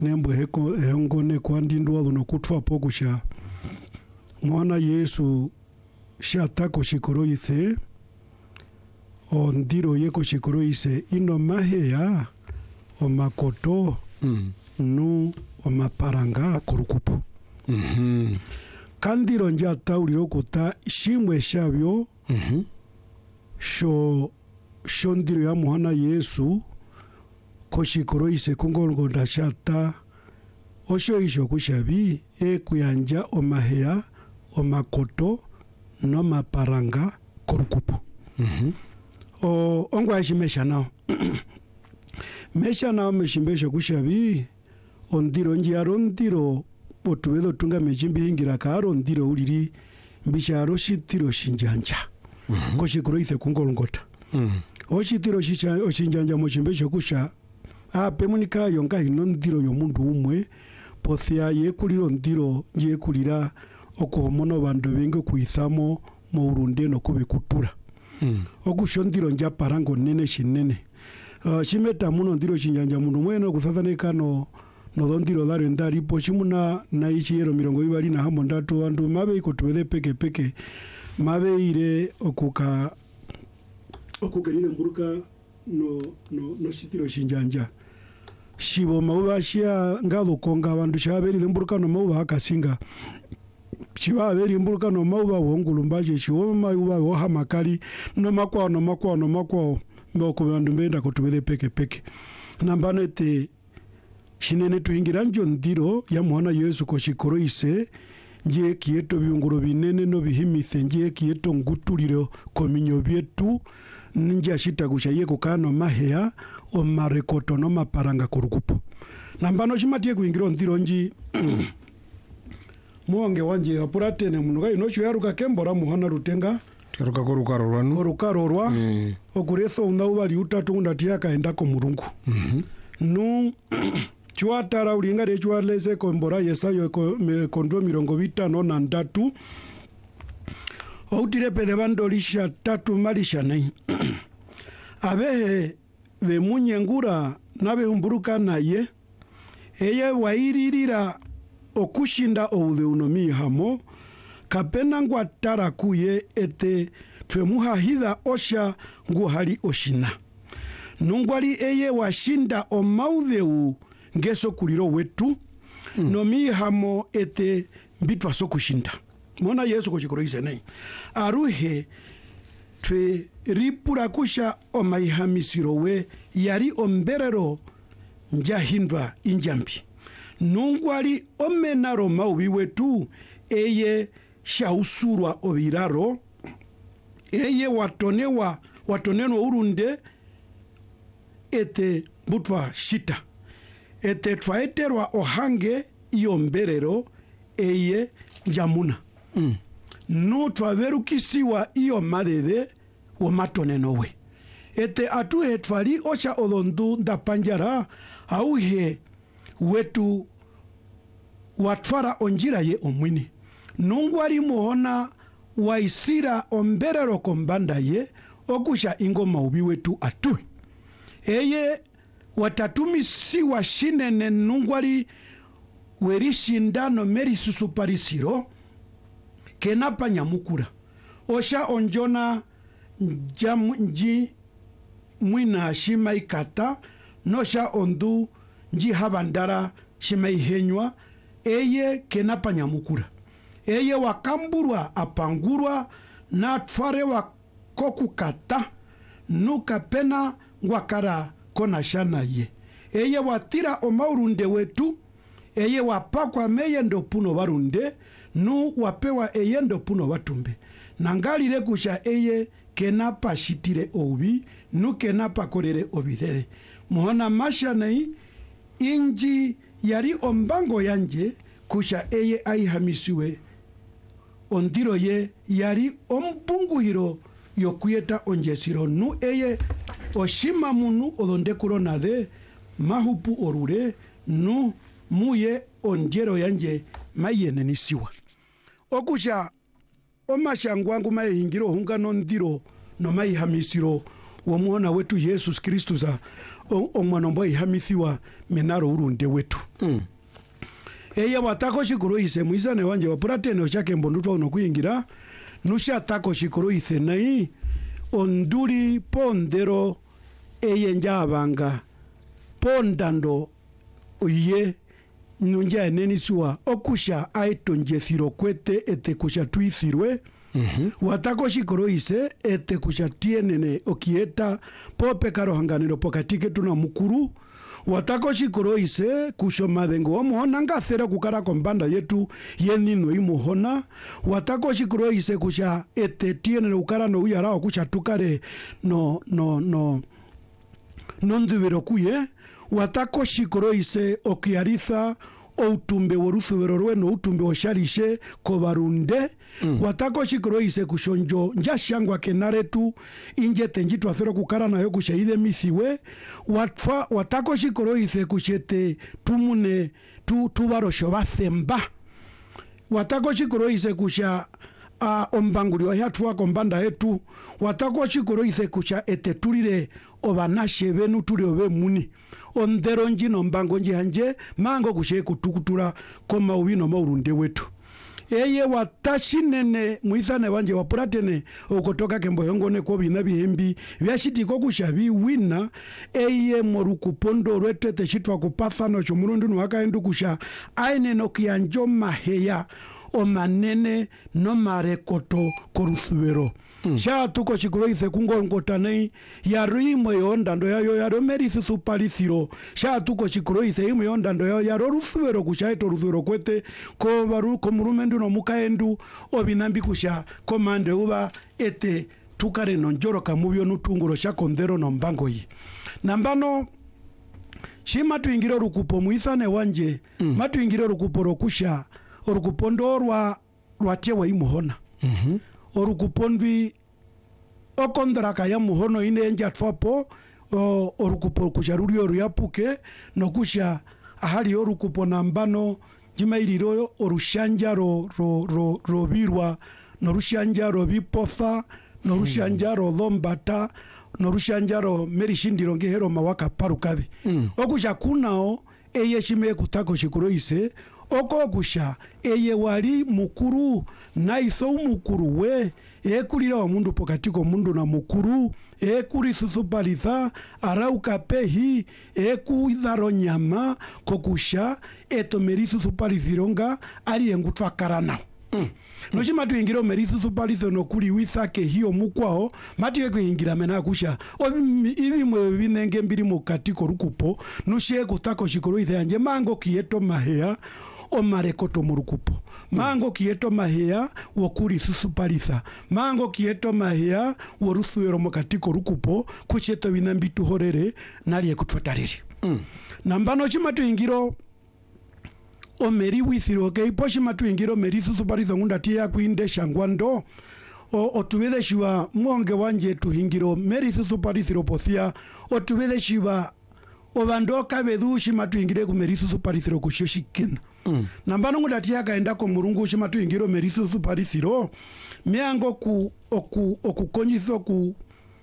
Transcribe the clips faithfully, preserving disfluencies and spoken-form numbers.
nembo heko ehongone kwandindwa luno kutwa pogusha mwana Yesu shatako shikoro ise ondiro yeko shikoro ise ino maheya o makoto mm. nu o maparanga korukupo mhm kandiro nja tauliro kuta shimwe shavyo mhm sho shondiro ya mwana Yesu koshikoro ise kongolgo ndashata osho isho kushabi e kuyanja o maheya o makoto no maparanga korukupo mhm o ongwa shimesha nao mesha nao meshimbesho kushabi ondiro njaro ndiro otuwedo tunga mejimbi hingira karo ndiro uliri mbisharo shitiro shinjanja mm -hmm. koshikoro ise kungolngota mm -hmm. oshitiro shinjanja moshimbesho kusha ape munika yonga hino ndiro yomundu umwe pothia yekuliro ndiro yekulira okuhomono bandu bengo kuisamo mo urunde no kubikutura mm. ogusho ndiro nja parango nene shinene uh, shimeta muno ndiro shinjanja mundu mwene kusathaneka no no ndiro dare ndari pochimuna na ichiyero mirongo ibali na hamo ndatu andu mabe ikotwele peke peke mabe ire okuka okukenile mburuka no no no shitiro shinjanja shibo mauba shia ngado konga bandu shaberi mburuka no mauba akasinga chiwa beri mburuka no mauba wongulumbaje chiwo mauba wo hamakali no makwa no makwa no makwa mboko bandu mbenda kotwele peke peke nambanete shinene tuhingira njo ndiro ya mwana Yesu koshikoro ise nje kieto biunguro binene no bihimise nje kieto ngutuliro kominyo byetu ninja shitagusha yeko kano maheya o marekoto no maparanga korukupo nambano shimatie kuingira ndiro nji muonge wanje apurate ne munuga inocho yaruka kembora muhana rutenga yaruka korukaro rwanu korukaro rwa mm. okureso undaubali utatu ndatia kaenda ko murungu mhm mm no chuatara ulinga de chualese kombora yesayo ko kondo mirongo bitano na ndatu outire pele bandolisha tatu malisha nei abe ve munyengura nabe umburuka naye eye wairirira okushinda outheunomi hamo kapena ngwatara kuye ete twemuhahitha osha nguhali oshina nungwali eye washinda o mautheu ngeso kuliro wetu mm. no mihamo ete bitwa so kushinda mona Yesu koshikoro ise nei aruhe twe ripura kusha o maihamisiro we yari omberero njahindwa injambi nungwali omenaro maubi wetu eye shausurwa obiraro eye watonewa watonenwa urunde ete butwa shita ete twaeterwa ohange iomberero eye njamuna mm. no twaverukisiwa iyo madede wo matoneno we ete atuhe twali osha olondu ndapanjara auhe wetu watfara onjira ye omwini nungwari muhona waisira omberero kombanda ye okusha ingoma ubi wetu atuhe eye watatumisiwa shinene nungwari werishindano meri susuparisiro kenapa nyamukura osha onjona njam, nji mwina shima ikata nosha ondu nji habandara shima ihenywa eye kenapa nyamukura eye wakamburwa apangurwa na tfare wa kokukata nuka pena ngwakara kona shana ye eye watira omaurunde wetu eye wapakwa meye ndo puno barunde nu wapewa eye ndo puno batumbe nangalire kusha eye kenapa shitire obi nu kenapa korere obithere muhona mashanai inji yari ombango yanje kusha eye aihamisiwe ondiro ye yari ombunguhiro yokuyeta onjesiro nu eye oshima munu odonde kurona de mahupu orure nu muye onjero yanje mayene nisiwa okusha omashangwangu mayingiro hunga no ndiro no mayihamisiro womwana wetu Yesu Kristo za omwana mbo ihamisiwa menaro urunde wetu. Mm. Eya watako shikuru ise muisane wanje wapuratene ochake mbondutwa uno kuingira nusha tako shikuru ise nai onduli pondero eye njabanga pondando oye nunja enenisiwa okusha aito njesiro kwete ete kusha tuisirwe. Mm-hmm. Watako shikoro ise ete kusha tienene okieta pope karo hanganiro pokatike tuna mukuru. Watako shikoro ise kusho madengo omuhona nga thera kukara kombanda yetu yenino imuhona. Watako shikoro ise kusha ete tienene ukara no uyarao kusha tukare no no no nonduvero kuye. Watako shikoro ise okiaritha outumbe worusubero rweno utumbe osharishe kobarunde. Mm. Watako shikoro ise kushonjo njashangwa kenaretu inje tenjitu afero kukara na yo kushaide misiwe. Watfa, watako shikoro ise kushete tumune tu, tubaro shobathemba. Watako shikoro ise kusha uh, ombanguri wa hatuwa kombanda etu. Watako shikoro ise kusha ete tulire obanashe benu tuli obe muni. Ondero njino mbango njihanje mango kushe kutukutura koma ubino maurunde wetu. Eye watashi nene muisane wanje wapuratene okotoka kembo yongone kwa bina bihembi vyashiti kokusha wina eye moruku pondo rwete te shitwa kupatha no chumurundu nwaka endu kusha aine no kianjo maheya o manene no marekoto korusubero. Mm. Sha tuko shikuro ise kungongotanei ya ruimo yondando ya yo ya romerisi supalisiro. Sha tuko shikuro ise imo yondando ya ya rusubero kusha eto rusubero kwete ko baru ko murumendu no mukaendu obinambi kusha komande uba ete tukare nonjoro kamubyo nutunguro sha kondero no mbango yi. Nambano shima tuingiro rukupo muisane wanje. Mm. Matu ingiro rukupo rokusha orukupondo rwa rwatewa imuhona. Mhm. Orukupondwi okondraka ya muhono ine nja twapo orukupo kusharuri oruyapuke no kusha ahali orukupo nambano jimairiro orushanja ro ro ro robirwa no rushanja ro bipotha no rushanja ro dhombata no rushanja ro merishindiro ngehero mawaka parukadhi. Mm. Okusha kunao eye shime kutako shikuro ise oko kusha eye wali mukuru na iso mukuru we ekulira wa mundu pokatiko mundu na mukuru ekuri susupaliza arauka pehi ekuidharo nyama kokusha eto merisu supalizironga ali engutwa karana. Mm. Noshi matu ingiro merisu supalizo no kuli wisake hiyo mukwao matu yeku ingira mena kusha ivi mwe vinenge mbiri mukatiko rukupo nushe kutako shikoro ise anje mango kieto mahea o marekoto murukupo. Mango kieto mahea wakuri susupalisa. Mango kieto mahea warusuero mokatiko rukupo kucheto vinambitu horere nari ekutwatariri. Mm. Nambano chimatu ingiro o meri wisiro okay ipo chimatu ingiro meri susupalisa ngunda tia kuinde shangwando o otuwele shiwa mwonge wanje tuhingiro meri susupalisiro posia otuwele shiwa obando kabedu shimatu ingire ku meri susupalisiro kushoshikena. Mm. Nambano ngudatia kaenda ko murungu shimatu ingiro merisu suparisiro miango ku oku okukonyiso ku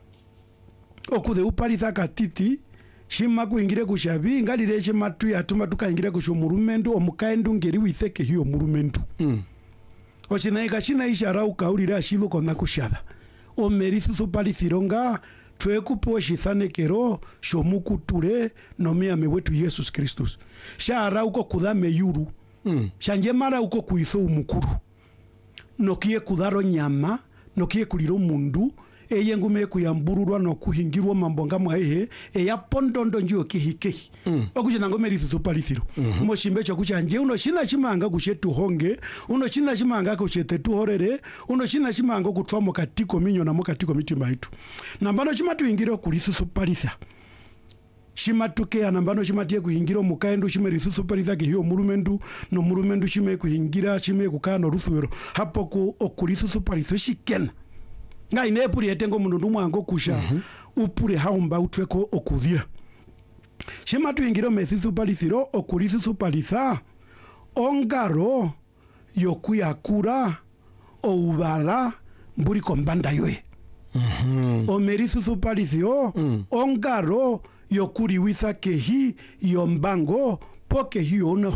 okuze upalisa katiti shima ku ingire kushabi ngalire shimatu yatuma tukaingire kusho murumendu omukaendu ngeri wiseke hiyo murumendu. Mm. Ochinaika shina ishara ukaulira ashilo kona kushaba o merisu supalisiro nga twekupo shisanekero shomukuture no miame wetu Yesus Kristus. Shara uko kudame yuru. Mm. Shanje mara uko kuiso umukuru. Nokie kudaro nyama, nokie kuliro mundu, eye ngume kuyambururwa no kuhingirwa mambonga mwaehe, eya pondondo njio kihikehi. Mm. Okuche nangome risu supalisiro. Mm-hmm. Umo shimbecho kucha nje, uno shina shimanga kushetu honge, uno shina shimanga kushete tu horere, uno shina shimanga kutwa mokatiko minyo na mokatiko mitima itu. Nambano shimatu ingiro kulisu supalisa. Shimatuke anambano shimatie kuhingira mukaendu shime susupaliza ke hiyo murumendu no murumendu shime kuhingira shime kukano rusuwero hapo ku okulisu supalizo shikena nga inepuri etengo mundu ndumwango kusha. Mm-hmm. Upure haumba utweko okudhira shima tuingiro mesi supalisiro okulisu supaliza ongaro yokuyakura o ubara mburi kombanda yoe. Mhm. o merisusu palisio Mm. ongaro yo kuriwisa kehi yo mbango po kehi yo no